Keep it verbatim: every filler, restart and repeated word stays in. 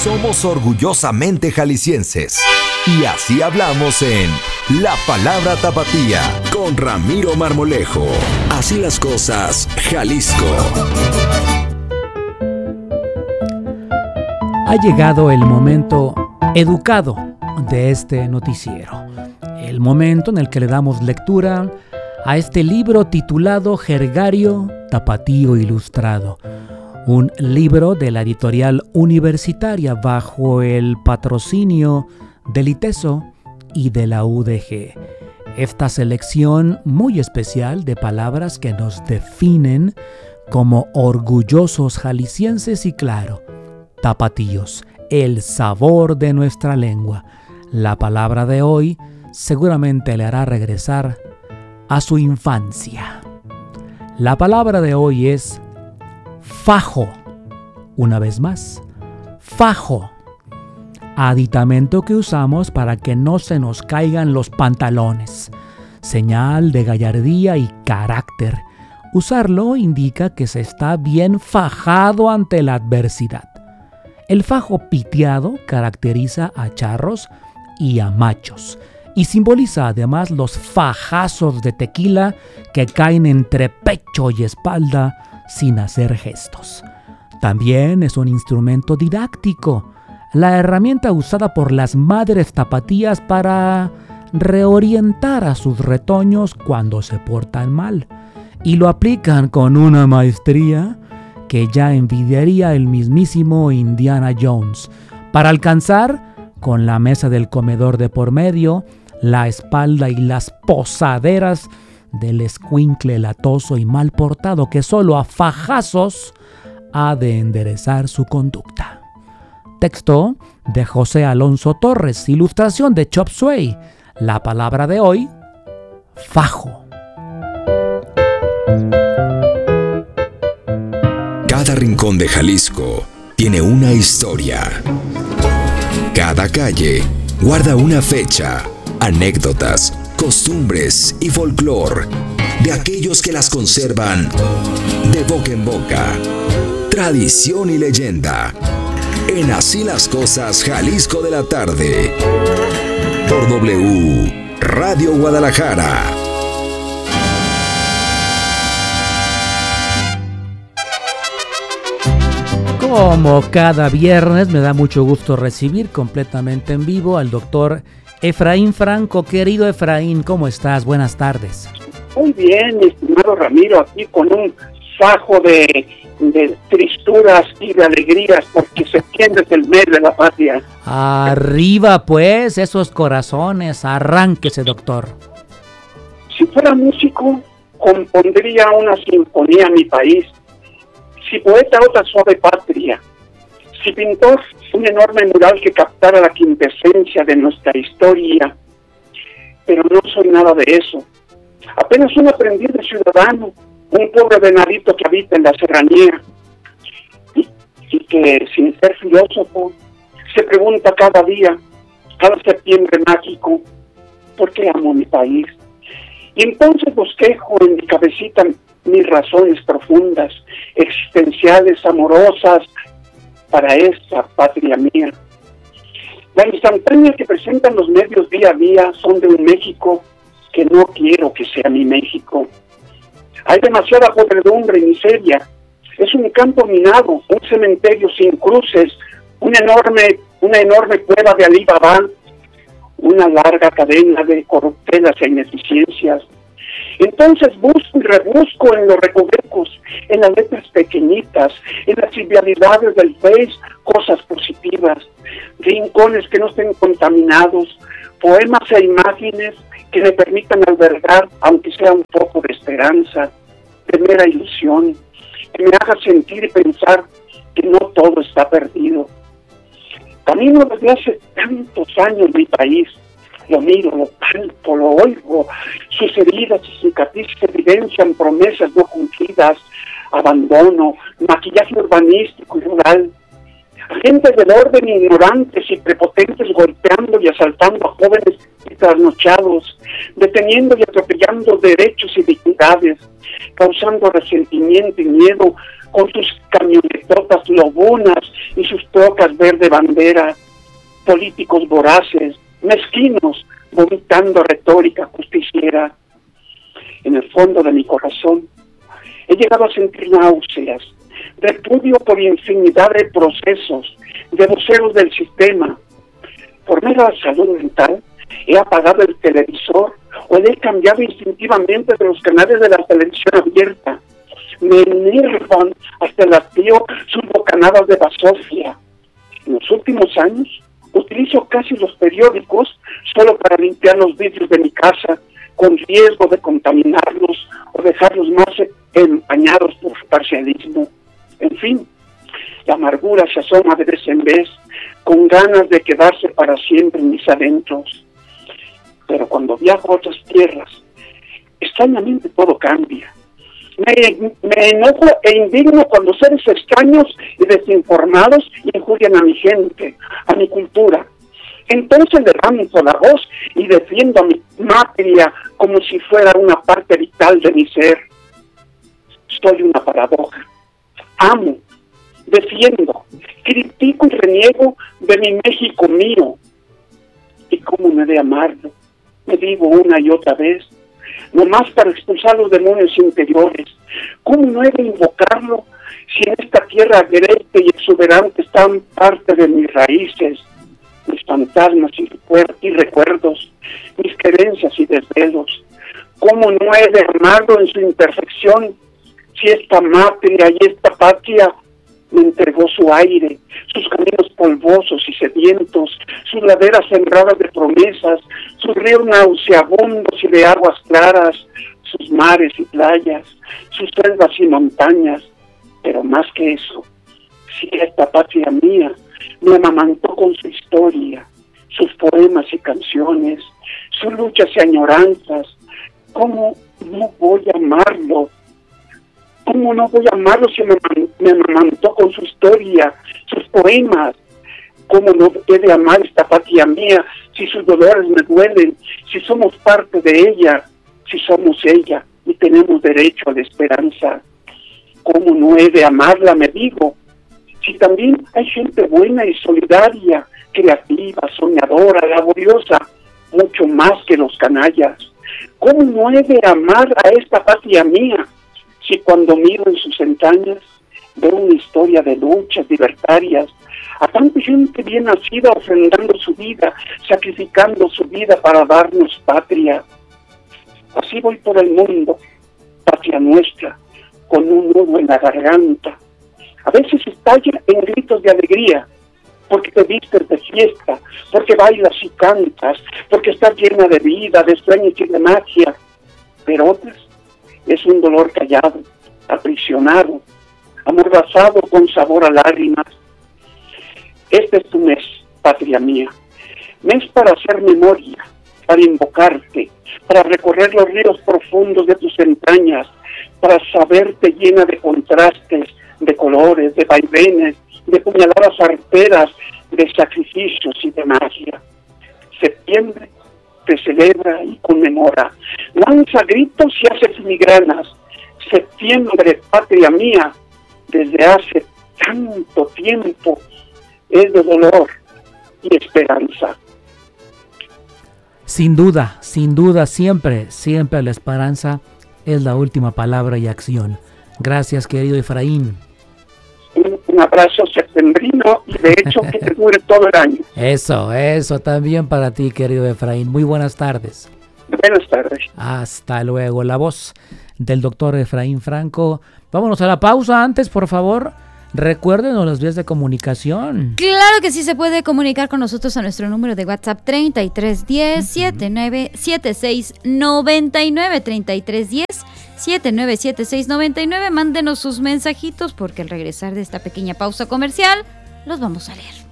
Somos orgullosamente jaliscienses. Y así hablamos en La Palabra Tapatía con Ramiro Marmolejo. Así las cosas, Jalisco. Ha llegado el momento educado de este noticiero. El momento en el que le damos lectura a este libro titulado Jergario Tapatío Ilustrado. Un libro de la editorial universitaria bajo el patrocinio del ITESO y de la U D G. Esta selección muy especial de palabras que nos definen como orgullosos jaliscienses y, claro, tapatíos, el sabor de nuestra lengua. La palabra de hoy seguramente le hará regresar a su infancia. La palabra de hoy es fajo. Una vez más, fajo. Aditamento que usamos para que no se nos caigan los pantalones. Señal de gallardía y carácter. Usarlo indica que se está bien fajado ante la adversidad. El fajo piteado caracteriza a charros y a machos y simboliza además los fajazos de tequila que caen entre pecho y espalda sin hacer gestos. También es un instrumento didáctico, la herramienta usada por las madres tapatías para reorientar a sus retoños cuando se portan mal, y lo aplican con una maestría que ya envidiaría el mismísimo Indiana Jones, para alcanzar, con la mesa del comedor de por medio, la espalda y las posaderas del escuincle latoso y mal portado que solo a fajazos ha de enderezar su conducta. Texto de José Alonso Torres, ilustración de Chop Suey. La palabra de hoy, fajo. Cada rincón de Jalisco tiene una historia. Cada calle guarda una fecha, anécdotas, costumbres y folclor de aquellos que las conservan de boca en boca. Tradición y leyenda. En Así las cosas, Jalisco de la tarde. Por W Radio Guadalajara. Como cada viernes, me da mucho gusto recibir completamente en vivo al doctor Efraín Franco. Querido Efraín, ¿cómo estás? Buenas tardes. Muy bien, estimado Ramiro, aquí con un fajo de, de tristuras y de alegrías, porque septiembre es el mes de la patria. Arriba, pues, esos corazones, arránquese, doctor. Si fuera músico, compondría una sinfonía a mi país. Si poeta, otra suave patria. Si pintor, un enorme mural que captara la quintesencia de nuestra historia. Pero no soy nada de eso. Apenas un aprendiz de ciudadano, un pobre venadito que habita en la serranía y, y que, sin ser filósofo, se pregunta cada día, cada septiembre mágico, ¿por qué amo mi país? Y entonces bosquejo en mi cabecita mis razones profundas, existenciales, amorosas, para esa patria mía. La instantánea que presentan los medios día a día son de un México que no quiero que sea mi México. Hay demasiada podredumbre y miseria. Es un campo minado, un cementerio sin cruces, una enorme, una enorme cueva de Alibaba, una larga cadena de corruptelas e ineficiencias. Entonces busco y rebusco en los recovecos, en las letras pequeñitas, en las trivialidades del Face, cosas positivas, rincones que no estén contaminados, poemas e imágenes que me permitan albergar, aunque sea un poco de esperanza, de mera ilusión, que me haga sentir y pensar que no todo está perdido. Camino desde hace tantos años mi país, lo miro, lo palpo, lo oigo, sus heridas y cicatrices evidencian promesas no cumplidas, abandono, maquillaje urbanístico y rural, agentes del orden ignorantes y prepotentes golpeando y asaltando a jóvenes y trasnochados, deteniendo y atropellando derechos y dignidades, causando resentimiento y miedo con sus camionetotas lobunas y sus trocas verde bandera, políticos voraces, mezquinos, vomitando retórica justiciera. En el fondo de mi corazón he llegado a sentir náuseas, repudio por infinidad de procesos, de voceros del sistema. Por mera salud mental, he apagado el televisor o le he cambiado instintivamente de los canales de la televisión abierta. Me enervan hasta el hastío sus bocanadas de basofia. En los últimos años, utilizo casi los periódicos solo para limpiar los vidrios de mi casa, con riesgo de contaminarlos o dejarlos más empañados por su parcialismo. En fin, la amargura se asoma de vez en vez, con ganas de quedarse para siempre en mis adentros. Pero cuando viajo a otras tierras, extrañamente todo cambia. Me, me enojo e indigno cuando seres extraños y desinformados injurian a mi gente, a mi cultura. Entonces levanto la voz y defiendo a mi patria como si fuera una parte vital de mi ser. Soy una paradoja. Amo, defiendo, critico y reniego de mi México mío. ¿Y cómo me he de amarlo? Me digo una y otra vez, nomás para expulsar los demonios interiores. ¿Cómo no he de invocarlo si en esta tierra agreste y exuberante están parte de mis raíces, mis fantasmas y, y recuerdos, mis creencias y desvelos? ¿Cómo no he de amarlo en su imperfección si esta matria y esta patria me entregó su aire, sus caminos polvosos y sedientos, sus laderas sembradas de promesas, sus ríos nauseabundos y de aguas claras, sus mares y playas, sus selvas y montañas? Pero más que eso, si esta patria mía me amamantó con su historia, sus poemas y canciones, sus luchas y añoranzas, ¿cómo no voy a amarlo? ¿Cómo no voy a amarlo si me, me amamantó con su historia, sus poemas? ¿Cómo no he de amar esta patria mía si sus dolores me duelen, si somos parte de ella, si somos ella y tenemos derecho a la esperanza? ¿Cómo no he de amarla, me digo, si también hay gente buena y solidaria, creativa, soñadora, laboriosa, mucho más que los canallas? ¿Cómo no he de amar a esta patria mía si cuando miro en sus entrañas veo una historia de luchas libertarias, a tanta gente bien nacida ofrendando su vida, sacrificando su vida para darnos patria? Así voy por el mundo, patria nuestra, con un nudo en la garganta. A veces estalla en gritos de alegría, porque te vistes de fiesta, porque bailas y cantas, porque estás llena de vida, de sueños y de magia. Pero otras es un dolor callado, aprisionado, amordazado con sabor a lágrimas. Este es tu mes, patria mía. Mes para hacer memoria, para invocarte, para recorrer los ríos profundos de tus entrañas, para saberte llena de contrastes, de colores, de vaivenes, de puñaladas arteras, de sacrificios y de magia. Septiembre te celebra y conmemora, lanza gritos y hace filigranas. Septiembre, patria mía, desde hace tanto tiempo, es de dolor y esperanza. Sin duda, sin duda, siempre, siempre la esperanza es la última palabra y acción. Gracias, querido Efraín. Un, un abrazo septembrino y de hecho que te dure todo el año. Eso, eso también para ti, querido Efraín. Muy buenas tardes. Buenas tardes. Hasta luego. La voz del doctor Efraín Franco. Vámonos a la pausa antes, por favor. Recuérdenos las vías de comunicación. Claro que sí, se puede comunicar con nosotros a nuestro número de WhatsApp treinta y tres diez, setenta y nueve setenta y seis noventa y nueve, treinta y tres diez, setenta y nueve setenta y seis noventa y nueve. Mándenos sus mensajitos porque al regresar de esta pequeña pausa comercial los vamos a leer.